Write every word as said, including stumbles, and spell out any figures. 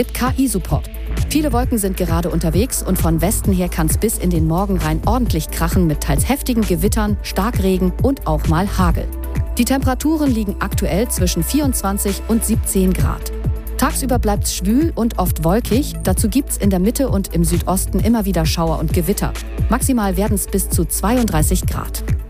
mit K I-Support. Viele Wolken sind gerade unterwegs und von Westen her kann es bis in den Morgen rein ordentlich krachen mit teils heftigen Gewittern, Starkregen und auch mal Hagel. Die Temperaturen liegen aktuell zwischen vierundzwanzig und siebzehn Grad. Tagsüber bleibt es schwül und oft wolkig. Dazu gibt es in der Mitte und im Südosten immer wieder Schauer und Gewitter. Maximal werden es bis zu zweiunddreißig Grad.